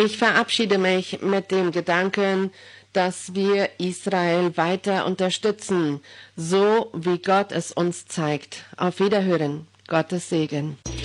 Ich verabschiede mich mit dem Gedanken, dass wir Israel weiter unterstützen, so wie Gott es uns zeigt. Auf Wiederhören. Gottes Segen.